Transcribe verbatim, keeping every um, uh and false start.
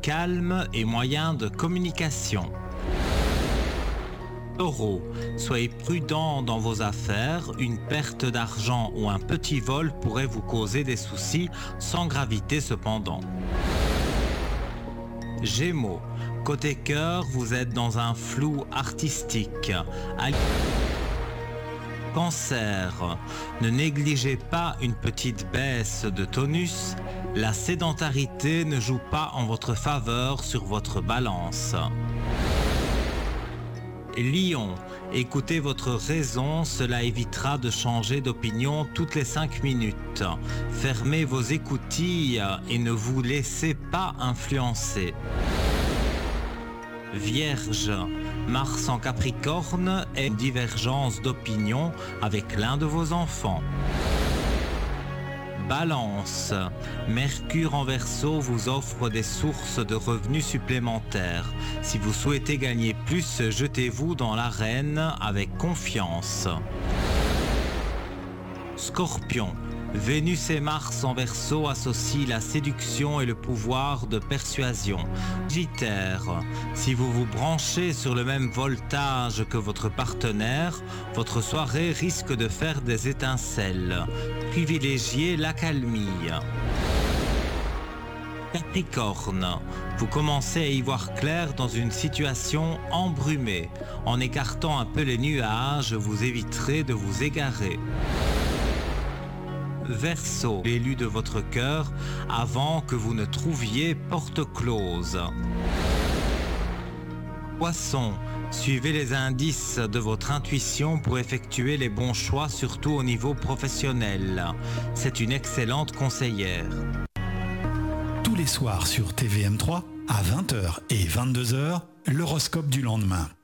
calme et moyen de communication. Taureau, soyez prudent dans vos affaires, une perte d'argent ou un petit vol pourrait vous causer des soucis, sans gravité cependant. Gémeaux, côté cœur, vous êtes dans un flou artistique. Cancer, ne négligez pas une petite baisse de tonus, la sédentarité ne joue pas en votre faveur sur votre balance. Lion, écoutez votre raison, cela évitera de changer d'opinion toutes les cinq minutes. Fermez vos écoutilles et ne vous laissez pas influencer. Vierge, Mars en Capricorne est une divergence d'opinion avec l'un de vos enfants. Balance, Mercure en Verseau vous offre des sources de revenus supplémentaires. Si vous souhaitez gagner plus, jetez-vous dans l'arène avec confiance. Scorpion, Vénus et Mars en Verseau associent la séduction et le pouvoir de persuasion. Sagittaire, si vous vous branchez sur le même voltage que votre partenaire, votre soirée risque de faire des étincelles. Privilégiez l'accalmie. Capricorne, vous commencez à y voir clair dans une situation embrumée. En écartant un peu les nuages, vous éviterez de vous égarer. Verseau, l'élu de votre cœur avant que vous ne trouviez porte close. Poisson, suivez les indices de votre intuition pour effectuer les bons choix, surtout au niveau professionnel. C'est une excellente conseillère. Tous les soirs sur T V M trois, à vingt heures et vingt-deux heures, l'horoscope du lendemain.